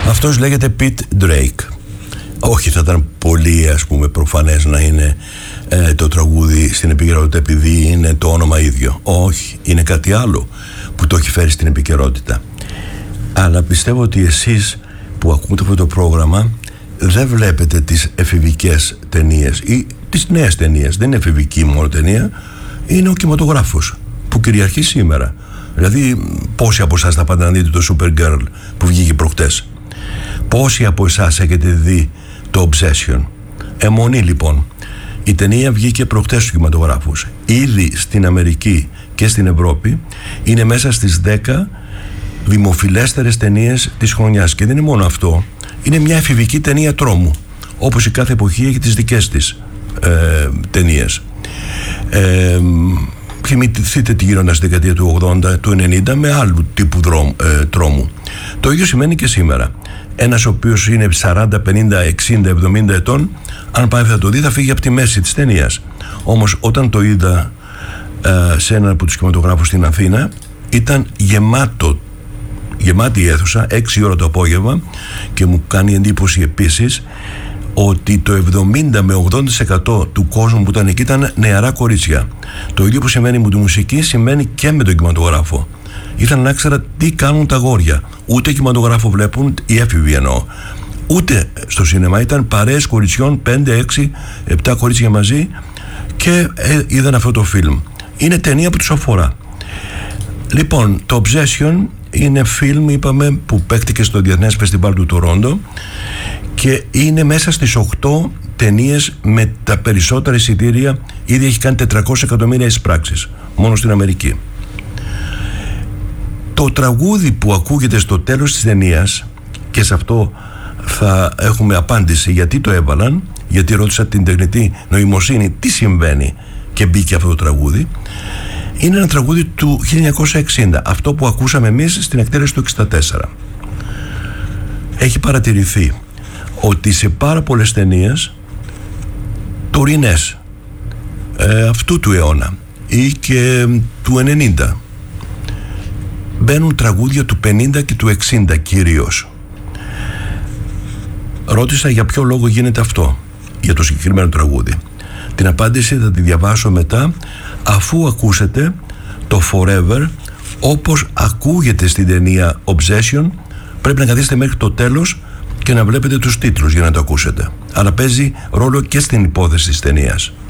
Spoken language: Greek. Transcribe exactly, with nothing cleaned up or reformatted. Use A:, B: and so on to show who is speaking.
A: Αυτός λέγεται Pete Drake. Όχι, θα ήταν πολύ, ας πούμε, προφανές να είναι ε, το τραγούδι στην επικαιρότητα επειδή είναι το όνομα ίδιο. Όχι, είναι κάτι άλλο που το έχει φέρει στην επικαιρότητα. Αλλά πιστεύω ότι εσείς που ακούτε αυτό το πρόγραμμα δεν βλέπετε τις εφηβικές ταινίες ή τις νέες ταινίες. Δεν είναι εφηβική μόνο ταινία, είναι ο κινηματογράφος που κυριαρχεί σήμερα. Δηλαδή, πόσοι από εσάς θα πάτε να δείτε το Supergirl που βγήκε προχτές? Πόσοι από εσάς έχετε δει το Obsession? Αιμονή λοιπόν. Η ταινία βγήκε προχτές στους κινηματογράφους. Ήδη στην Αμερική και στην Ευρώπη είναι μέσα στις δέκα δημοφιλέστερες ταινίες της χρονιάς. Και δεν είναι μόνο αυτό. Είναι μια εφηβική ταινία τρόμου. Όπως η κάθε εποχή έχει τις δικές της ε, ταινίες. Ε, Θυμηθείτε τι γινόταν στη δεκαετία του ογδόντα, του ενενήντα με άλλου τύπου δρόμ, ε, τρόμου. Το ίδιο σημαίνει και σήμερα. Ένας ο οποίος είναι σαράντα, πενήντα, εξήντα, εβδομήντα ετών, αν πάει θα το δει, θα φύγει από τη μέση της ταινίας. Όμως όταν το είδα ε, σε έναν από τους κινηματογράφους στην Αθήνα, ήταν γεμάτο, γεμάτη η αίθουσα, έξι ώρα το απόγευμα, και μου κάνει εντύπωση επίσης ότι το εβδομήντα με ογδόντα τοις εκατό του κόσμου που ήταν εκεί ήταν νεαρά κορίτσια. Το ίδιο που σημαίνει με τη μουσική σημαίνει και με τον κινηματογράφο. Ήθελα να ξέρω τι κάνουν τα αγόρια. Ούτε κινηματογράφο βλέπουν, οι έφηβοι εννοώ, ούτε στο σινεμά. Ήταν παρέες κοριτσιών, πέντε, έξι, επτά κορίτσια μαζί, και ε, είδαν αυτό το φιλμ. Είναι ταινία που τους αφορά. Λοιπόν, το Obsession είναι φιλμ, είπαμε, που παίκτηκε στο Διεθνές Φεστιβάλ του Τορόντο και είναι μέσα στις οκτώ ταινίες με τα περισσότερα εισιτήρια. Ήδη έχει κάνει τετρακόσια εκατομμύρια εισπράξεις μόνο στην Αμερική. Το τραγούδι που ακούγεται στο τέλος της ταινίας, και σε αυτό θα έχουμε απάντηση γιατί το έβαλαν, γιατί ρώτησα την τεχνητή νοημοσύνη τι συμβαίνει και μπήκε αυτό το τραγούδι, είναι ένα τραγούδι του χίλια εννιακόσια εξήντα, αυτό που ακούσαμε εμείς στην εκτέλεση του εξήντα τέσσερα. Έχει παρατηρηθεί ότι σε πάρα πολλές ταινίες τωρινές ε, αυτού του αιώνα ή και του ενενήντα μπαίνουν τραγούδια του πενήντα και του εξήντα κυρίως. Ρώτησα για ποιο λόγο γίνεται αυτό για το συγκεκριμένο τραγούδι. Την απάντηση θα τη διαβάσω μετά, αφού ακούσετε το Forever όπως ακούγεται στην ταινία Obsession. Πρέπει να καθίσετε μέχρι το τέλος και να βλέπετε τους τίτλους για να το ακούσετε. Αλλά παίζει ρόλο και στην υπόθεση της ταινίας.